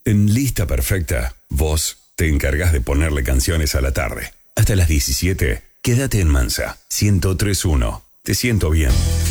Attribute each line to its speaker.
Speaker 1: En Lista Perfecta, vos te encargás de ponerle canciones a la tarde. Hasta las 17, quédate en Mansa, 103.1. Te siento bien.